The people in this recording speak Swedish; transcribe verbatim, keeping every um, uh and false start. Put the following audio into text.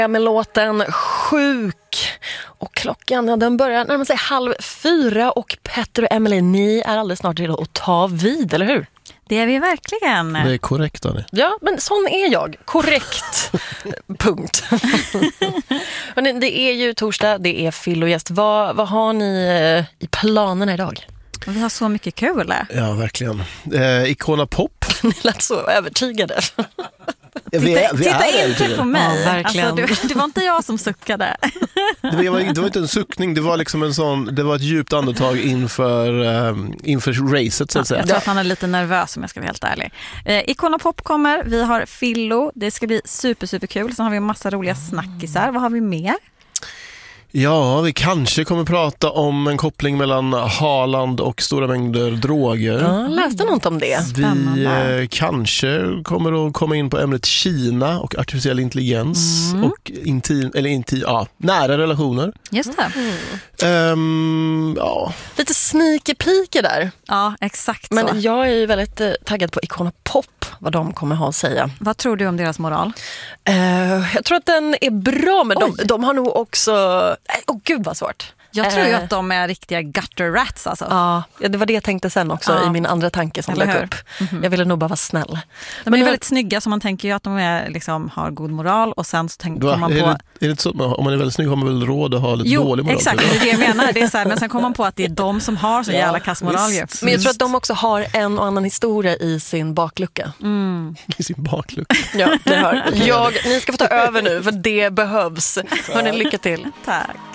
Med låten Sjuk. Och klockan, ja, den börjar närma sig halv fyra. Och Petter och Emily, ni är alldeles snart redo att ta vid, eller hur? Det är vi verkligen. Det är korrekt, Annie. Ja, men sån är jag. Korrekt. Punkt. Men det är ju torsdag, det är fyllogäst. Vad, vad har ni i planerna idag? Vi har så mycket kul. Ja, verkligen. Eh, Icona Pop. Ni lät så övertygade. Vi Titta, är, vi titta är inte på mig. Ja, verkligen. Alltså, du, det var inte jag som suckade. Det var, det var inte en suckning, det var liksom en sån, det var ett djupt andetag inför, um, inför racet, så att Ja, säga. jag tror att han är lite nervös, om jag ska vara helt ärlig. Eh, Icona Pop kommer, vi har Fillo, det ska bli super, super kul. Sen har vi en massa roliga snackisar. Vad har vi mer? Ja, vi kanske kommer prata om en koppling mellan Haaland och stora mängder droger. Ja, läste något om det. Vi eh, kanske kommer att komma in på ämnet Kina och artificiell intelligens Mm. och intim, eller intim, ja, nära relationer. Just det. Mm. Um, ja. Lite sneaky peeky där. Ja, exakt Men så. jag är ju väldigt eh, taggad på Icona Pop, vad de kommer ha att säga. Vad tror du om deras moral? Eh, jag tror att den är bra, men de, de har nog också... Åh oh, gud vad svårt. Jag tror ju Eh. att de är riktiga gutter rats alltså. Ja, det var det jag tänkte sen också Ja. i min andra tanke som Eller dök hur? upp. Mhm. Jag ville nog bara vara snäll. De Men är jag- väldigt snygga, så man tänker ju att de är, liksom, har god moral, och sen så tänker Va, man är, på... det, är det inte så att man, om man är väldigt snygg har man väl råd att ha lite Jo, dålig moral? exakt, tror det jag. är det jag menar. Det är så här, men sen kommer man på att det är de som har så Ja, jävla kassmoral ju. visst. Men jag tror att de också har en och annan historia i sin baklucka. Mm. I sin baklucka. Ja, det hör. Jag, ni ska få ta över nu, för det behövs. Hörni, lycka till. Tack.